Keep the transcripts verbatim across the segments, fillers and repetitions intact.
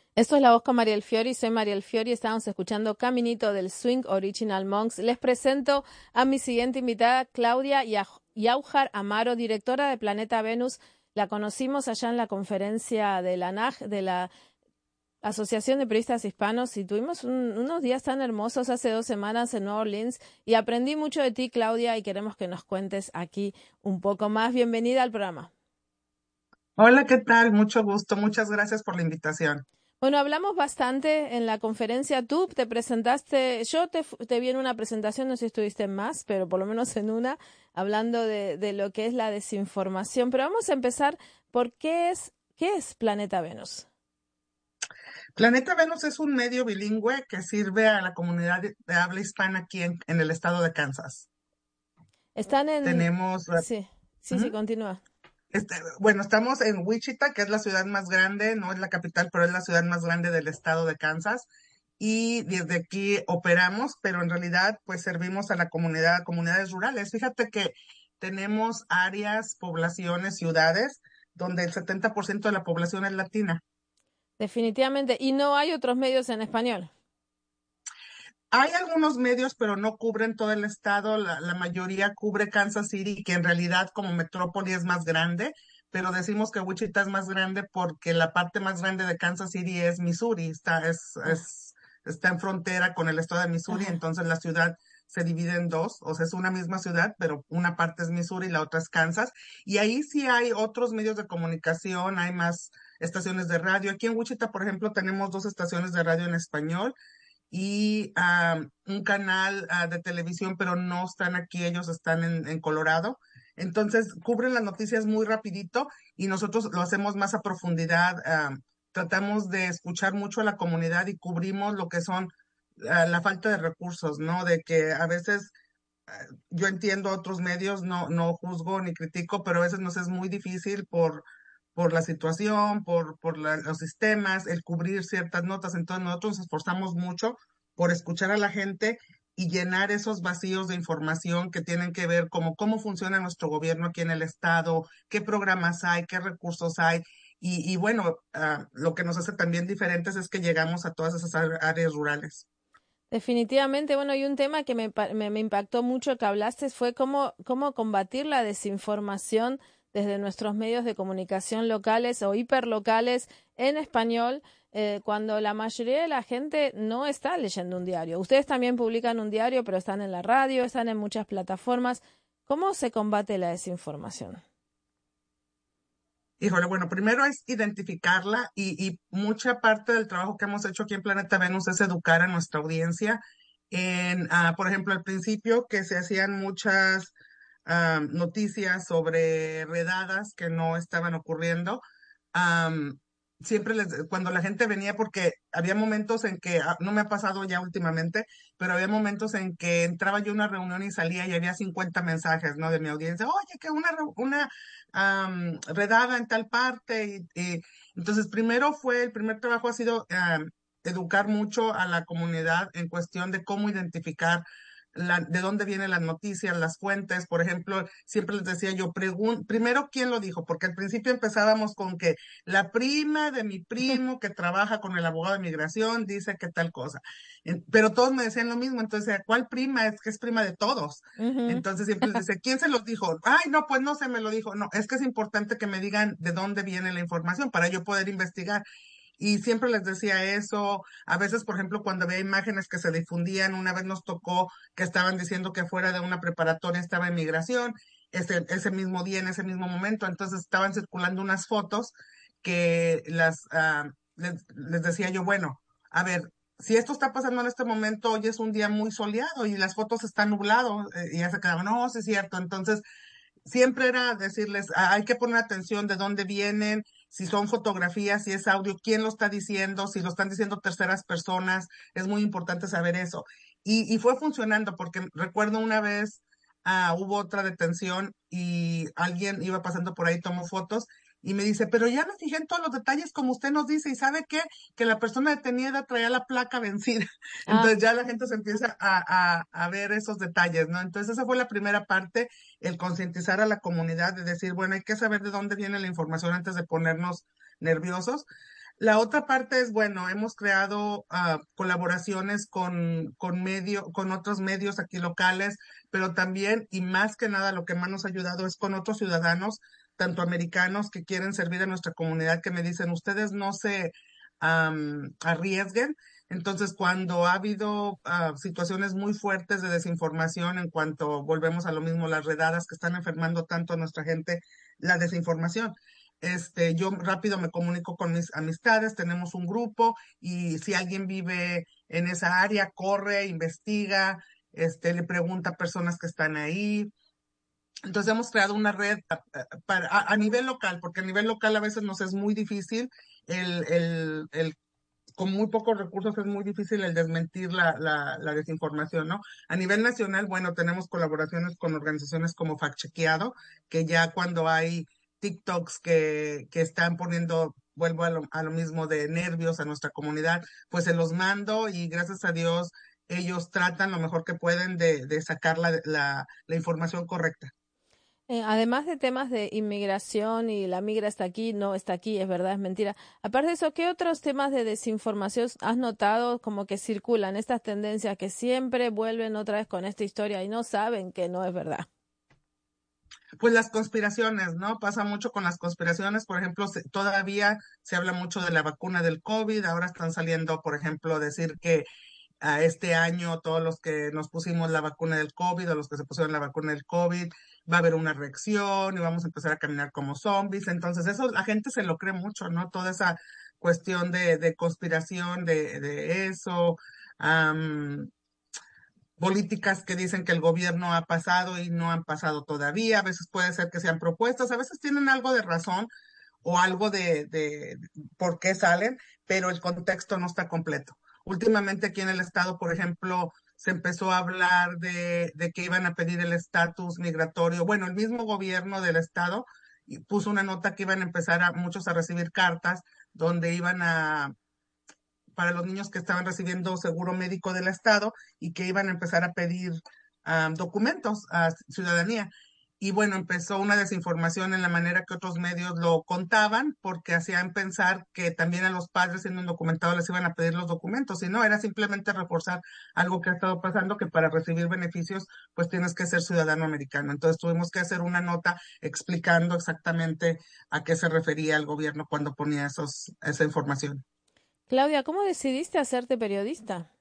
Esto es La Voz con Mariel Fiori, soy Mariel Fiori, estamos escuchando Caminito del Swing Original Monks. Les presento a mi siguiente invitada, Claudia Yaj- Yaujar Amaro, directora de Planeta Venus. La conocimos allá en la conferencia de la A N A G, de la Asociación de Periodistas Hispanos, y tuvimos un- unos días tan hermosos hace dos semanas en Nueva Orleans, y aprendí mucho de ti, Claudia, y queremos que nos cuentes aquí un poco más. Bienvenida al programa. Hola, ¿qué tal? Mucho gusto. Muchas gracias por la invitación. Bueno, hablamos bastante en la conferencia. Tú te presentaste, yo te, fu- te vi en una presentación, no sé si estuviste en más, pero por lo menos en una, hablando de, de lo que es la desinformación. Pero vamos a empezar por qué es, qué es Planeta Venus. Planeta Venus es un medio bilingüe que sirve a la comunidad de, de habla hispana aquí en, en el estado de Kansas. Están en... Tenemos, eh, Sí, sí, sí, ujú, continúa. este, bueno, estamos en Wichita, que es la ciudad más grande, no es la capital, pero es la ciudad más grande del estado de Kansas. Y desde aquí operamos, pero en realidad pues servimos a la comunidad, comunidades rurales. Fíjate que tenemos áreas, poblaciones, ciudades, donde el setenta por ciento de la población es latina. Definitivamente. Y no hay otros medios en español. Hay algunos medios, pero no cubren todo el estado. La, la mayoría cubre Kansas City, que en realidad como metrópoli es más grande, pero decimos que Wichita es más grande porque la parte más grande de Kansas City es Missouri, está, es, Ah, es, está en frontera con el estado de Missouri, ajá. entonces la ciudad se divide en dos, o sea, es una misma ciudad, pero una parte es Missouri y la otra es Kansas. Y ahí sí hay otros medios de comunicación, hay más estaciones de radio. Aquí en Wichita, por ejemplo, tenemos dos estaciones de radio en español y ah, un canal ah, de televisión, pero no están aquí, ellos están en, en Colorado. Entonces, cubren las noticias muy rapidito y nosotros lo hacemos más a profundidad. Ah, tratamos de escuchar mucho a la comunidad y cubrimos lo que son ah, la falta de recursos, ¿no? De que a veces ah, yo entiendo otros medios, no, no juzgo ni critico, pero a veces nos es muy difícil por, por la situación, por, por la- los sistemas, el cubrir ciertas notas. Entonces nosotros nos esforzamos mucho por escuchar a la gente y llenar esos vacíos de información que tienen que ver como cómo funciona nuestro gobierno aquí en el estado, qué programas hay, qué recursos hay. Y, y bueno, ah, lo que nos hace también diferentes es que llegamos a todas esas á- áreas rurales. Definitivamente, bueno, y un tema que me, pa- me, me impactó mucho que hablaste fue cómo, cómo combatir la desinformación desde nuestros medios de comunicación locales o hiperlocales en español, eh, cuando la mayoría de la gente no está leyendo un diario. Ustedes también publican un diario, pero están en la radio, están en muchas plataformas. ¿Cómo se combate la desinformación? Híjole, bueno, primero es identificarla y, y mucha parte del trabajo que hemos hecho aquí en Planeta Venus es educar a nuestra audiencia en, ah, por ejemplo, al principio que se hacían muchas ah, noticias sobre redadas que no estaban ocurriendo. am, Siempre les, cuando la gente venía, porque había momentos en que, ah, no me ha pasado ya últimamente, pero había momentos en que entraba yo a una reunión y salía y había cincuenta mensajes, ¿no? De mi audiencia, oye, que una, reu- una am, redada en tal parte. Y, y entonces, primero fue, el primer trabajo ha sido am, educar mucho a la comunidad en cuestión de cómo identificar la, de dónde vienen las noticias, las fuentes. Por ejemplo, siempre les decía yo, pregun primero, ¿quién lo dijo? Porque al principio empezábamos con que la prima de mi primo que trabaja con el abogado de migración dice que tal cosa. En- pero todos me decían lo mismo, entonces, ¿cuál prima? Es que es prima de todos. Ujú. Entonces siempre les dice, ¿quién se los dijo? Ay, no, pues no se me lo dijo. No, es que es importante que me digan de dónde viene la información para yo poder investigar. Y siempre les decía eso. A veces, por ejemplo, cuando había imágenes que se difundían, una vez nos tocó que estaban diciendo que fuera de una preparatoria estaba en migración, ese, ese mismo día, en ese mismo momento. Entonces estaban circulando unas fotos que las ah, les, les decía yo, bueno, a ver, si esto está pasando en este momento, hoy es un día muy soleado y las fotos están nublados, eh, y ya se quedaban, no, sí es cierto. Entonces, siempre era decirles, "Ah, hay que poner atención de dónde vienen, si son fotografías, si es audio, quién lo está diciendo, si lo están diciendo terceras personas, es muy importante saber eso". Y, y fue funcionando, porque recuerdo una vez, ah, hubo otra detención y alguien iba pasando por ahí, tomó fotos y me dice, pero ya me fijé en todos los detalles como usted nos dice, y ¿sabe qué? Que la persona detenida traía la placa vencida. Ah, Entonces ya la gente se empieza a, a, a ver esos detalles, ¿no? Entonces esa fue la primera parte, el concientizar a la comunidad de decir, bueno, hay que saber de dónde viene la información antes de ponernos nerviosos. La otra parte es, bueno, hemos creado ah, colaboraciones con, con medio, con otros medios aquí locales, pero también, y más que nada, lo que más nos ha ayudado es con otros ciudadanos, tanto americanos que quieren servir a nuestra comunidad, que me dicen, ustedes no se am, arriesguen. Entonces, cuando ha habido ah, situaciones muy fuertes de desinformación en cuanto volvemos a lo mismo, las redadas que están enfermando tanto a nuestra gente, la desinformación. Este, yo rápido me comunico con mis amistades, tenemos un grupo y si alguien vive en esa área, corre, investiga, este, le pregunta a personas que están ahí. Entonces hemos creado una red a, para, a, a nivel local, porque a nivel local a veces nos es muy difícil el, el, el con muy pocos recursos es muy difícil el desmentir la, la, la desinformación, ¿no? A nivel nacional, bueno, tenemos colaboraciones con organizaciones como Fact Chequeado, que ya cuando hay TikToks que, que están poniendo, vuelvo a lo, a lo mismo de nervios a nuestra comunidad, pues se los mando y gracias a Dios ellos tratan lo mejor que pueden de, de sacar la, la, la información correcta. Eh, además de temas de inmigración y la migra está aquí, no está aquí, es verdad, es mentira. Aparte de eso, ¿qué otros temas de desinformación has notado como que circulan estas tendencias que siempre vuelven otra vez con esta historia y no saben que no es verdad? Pues las conspiraciones, ¿no? Pasa mucho con las conspiraciones, por ejemplo, se- todavía se habla mucho de la vacuna del COVID, ahora están saliendo, por ejemplo, decir que a este año todos los que nos pusimos la vacuna del COVID o los que se pusieron la vacuna del COVID, va a haber una reacción y vamos a empezar a caminar como zombies. Entonces, eso la gente se lo cree mucho, ¿no? Toda esa cuestión de, de conspiración de, de eso. am, Políticas que dicen que el gobierno ha pasado y no han pasado todavía. A veces puede ser que sean propuestas, a veces tienen algo de razón o algo de, de por qué salen, pero el contexto no está completo. Últimamente aquí en el estado, por ejemplo, se empezó a hablar de, de que iban a pedir el estatus migratorio. Bueno, el mismo gobierno del estado y puso una nota que iban a empezar a muchos a recibir cartas donde iban a para los niños que estaban recibiendo seguro médico del Estado y que iban a empezar a pedir um, documentos a ciudadanía. Y bueno, empezó una desinformación en la manera que otros medios lo contaban, porque hacían pensar que también a los padres siendo indocumentados les iban a pedir los documentos, y no, era simplemente reforzar algo que ha estado pasando, que para recibir beneficios, pues tienes que ser ciudadano americano. Entonces tuvimos que hacer una nota explicando exactamente a qué se refería el gobierno cuando ponía esos, esa información. Claudia, ¿cómo decidiste hacerte periodista?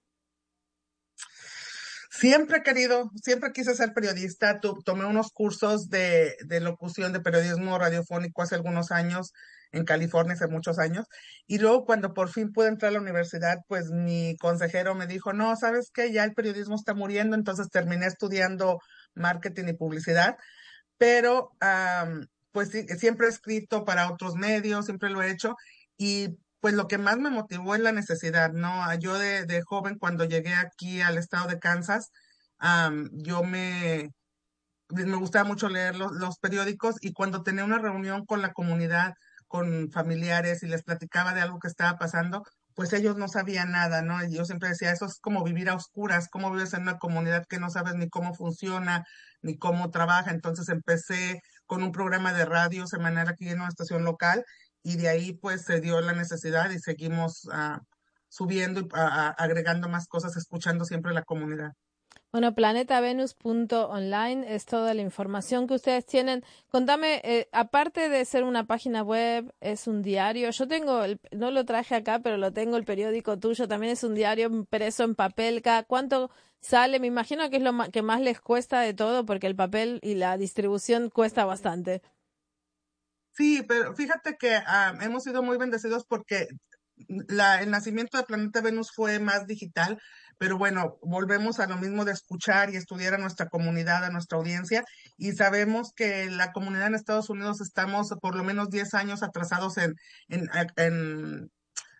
Siempre he querido, siempre quise ser periodista. Tu- tomé unos cursos de, de locución de periodismo radiofónico hace algunos años en California, hace muchos años. Y luego cuando por fin pude entrar a la universidad, pues mi consejero me dijo, no, ¿sabes qué? Ya el periodismo está muriendo. Entonces terminé estudiando marketing y publicidad, pero am, pues sí, siempre he escrito para otros medios, siempre lo he hecho y pues lo que más me motivó es la necesidad, ¿no? Ah, Yo de, de joven, cuando llegué aquí al estado de Kansas, am, yo me, me gustaba mucho leer los, los periódicos y cuando tenía una reunión con la comunidad, con familiares y les platicaba de algo que estaba pasando, pues ellos no sabían nada, ¿no? Y yo siempre decía, eso es como vivir a oscuras, cómo vives en una comunidad que no sabes ni cómo funciona, ni cómo trabaja. Entonces empecé con un programa de radio semanal aquí en una estación local y de ahí pues se dio la necesidad y seguimos ah, subiendo y ah, ah, agregando más cosas, escuchando siempre la comunidad. Bueno, planeta venus punto online es toda la información que ustedes tienen. Contame, eh, aparte de ser una página web, es un diario. Yo tengo, el, no lo traje acá, pero lo tengo, el periódico tuyo, también es un diario impreso en papel. ¿Cada cuánto sale? Me imagino que es lo ma- que más les cuesta de todo, porque el papel y la distribución cuesta bastante. Sí, pero fíjate que ah, hemos sido muy bendecidos porque la, el nacimiento de Planeta Venus fue más digital, pero bueno, volvemos a lo mismo de escuchar y estudiar a nuestra comunidad, a nuestra audiencia, y sabemos que la comunidad en Estados Unidos estamos por lo menos diez años atrasados en, en, en,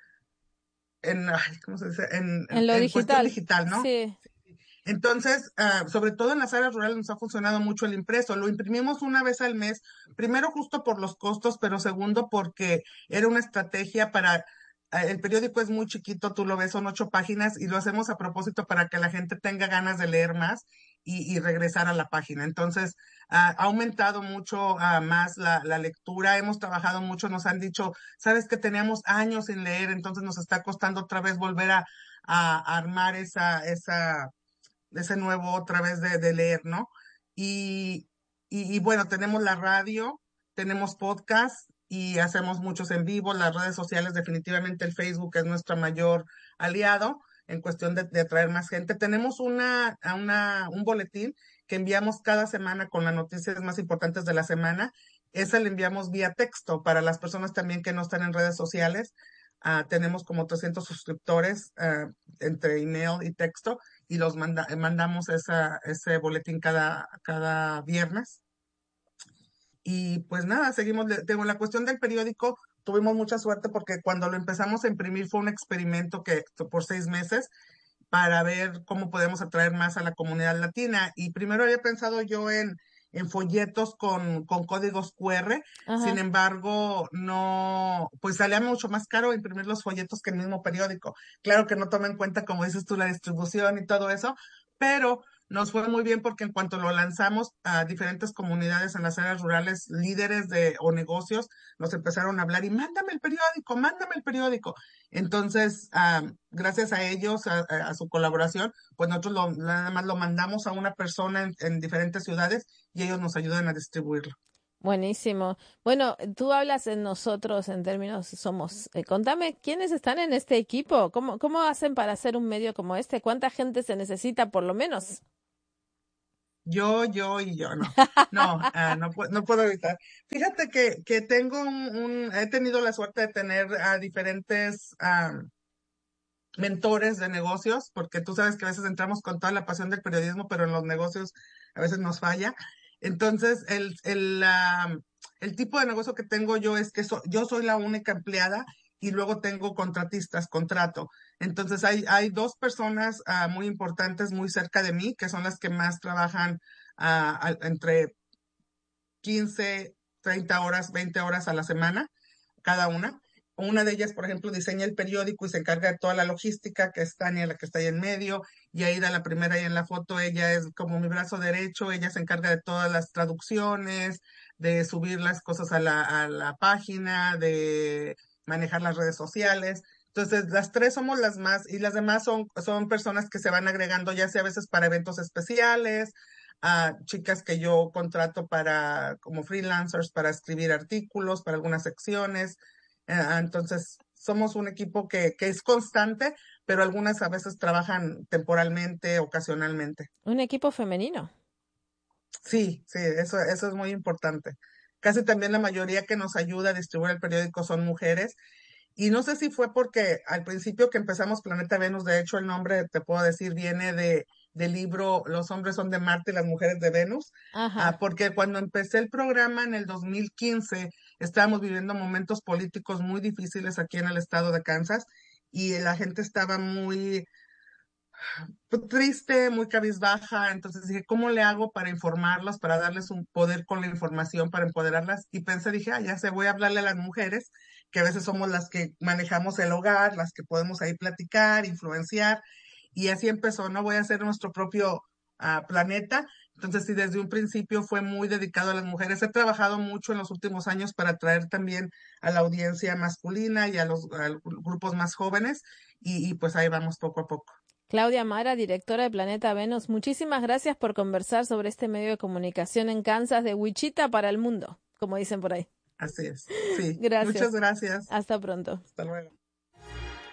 en, ay, ¿cómo se dice? En, en, En lo en cuestión digital, digital, ¿no? sí. Entonces, ah, sobre todo en las áreas rurales nos ha funcionado mucho el impreso. Lo imprimimos una vez al mes, primero justo por los costos, pero segundo porque era una estrategia para, ah, el periódico es muy chiquito, tú lo ves, son ocho páginas y lo hacemos a propósito para que la gente tenga ganas de leer más y, y regresar a la página. Entonces, ah, ha aumentado mucho ah, más la, la lectura. Hemos trabajado mucho, nos han dicho, sabes que teníamos años sin leer, entonces nos está costando otra vez volver a, a armar esa, esa, ese nuevo otra vez de, de leer, ¿no? Y, y, y bueno, tenemos la radio, tenemos podcast y hacemos muchos en vivo. Las redes sociales, definitivamente el Facebook es nuestro mayor aliado en cuestión de, de atraer más gente. Tenemos una, una, un boletín que enviamos cada semana con las noticias más importantes de la semana. Ese le enviamos vía texto para las personas también que no están en redes sociales. Uh, tenemos como trescientos suscriptores uh, entre email y texto y los manda, mandamos esa, ese boletín cada, cada viernes. Y pues nada, seguimos, tengo la cuestión del periódico, tuvimos mucha suerte porque cuando lo empezamos a imprimir fue un experimento que por seis meses para ver cómo podemos atraer más a la comunidad latina. Y primero había pensado yo en, en folletos con, con códigos cu erre, Ajá. Sin embargo, no, pues salía mucho más caro imprimir los folletos que el mismo periódico. Claro que no toma en cuenta, como dices tú, la distribución y todo eso, pero nos fue muy bien porque en cuanto lo lanzamos a diferentes comunidades en las áreas rurales, líderes de o negocios nos empezaron a hablar y mándame el periódico, mándame el periódico. Entonces, um, gracias a ellos, a, a, su colaboración, pues nosotros lo, nada más lo mandamos a una persona en, en diferentes ciudades y ellos nos ayudan a distribuirlo. Buenísimo. Bueno, tú hablas en nosotros en términos somos. Eh, contame, ¿quiénes están en este equipo? ¿Cómo, cómo hacen para hacer un medio como este? ¿Cuánta gente se necesita por lo menos? Yo, yo y yo, no. No, uh, no, no puedo evitar. Fíjate que, que tengo un, un, he tenido la suerte de tener a diferentes um, mentores de negocios, porque tú sabes que a veces entramos con toda la pasión del periodismo, pero en los negocios a veces nos falla. Entonces, el, el, uh, el tipo de negocio que tengo yo es que so, yo soy la única empleada y luego tengo contratistas, contrato. Entonces, hay, hay dos personas uh, muy importantes muy cerca de mí, que son las que más trabajan uh, entre quince, treinta horas, veinte horas a la semana, cada una. Una de ellas, por ejemplo, diseña el periódico y se encarga de toda la logística, que es Tania, la que está ahí en medio, y Aida, la primera ahí en la foto, ella es como mi brazo derecho, ella se encarga de todas las traducciones, de subir las cosas a la, a la página, de manejar las redes sociales. Entonces, las tres somos las más, y las demás son, son personas que se van agregando, ya sea a veces para eventos especiales, a chicas que yo contrato para, como freelancers, para escribir artículos, para algunas secciones. Entonces, somos un equipo que, que es constante, pero algunas a veces trabajan temporalmente, ocasionalmente. Un equipo femenino. Sí, sí, eso, eso es muy importante. Casi también la mayoría que nos ayuda a distribuir el periódico son mujeres. Y no sé si fue porque al principio que empezamos Planeta Venus, de hecho el nombre, te puedo decir, viene de, del libro Los hombres son de Marte y las mujeres de Venus, Ajá. uh, porque cuando empecé el programa en el dos mil quince estábamos viviendo momentos políticos muy difíciles aquí en el estado de Kansas y la gente estaba muy triste, muy cabizbaja, entonces dije, ¿cómo le hago para informarlos, para darles un poder con la información, para empoderarlas? Y pensé, dije, ah, ya sé, voy a hablarle a las mujeres, que a veces somos las que manejamos el hogar, las que podemos ahí platicar, influenciar, y así empezó, ¿no? Voy a hacer nuestro propio uh, planeta. Entonces, sí, desde un principio fue muy dedicado a las mujeres. He trabajado mucho en los últimos años para atraer también a la audiencia masculina y a los, a los grupos más jóvenes, y, y pues ahí vamos poco a poco. Claudia Mara, directora de Planeta Venus, muchísimas gracias por conversar sobre este medio de comunicación en Kansas de Wichita para el mundo, como dicen por ahí. Así es. Sí. Gracias. Muchas gracias. Hasta pronto. Hasta luego.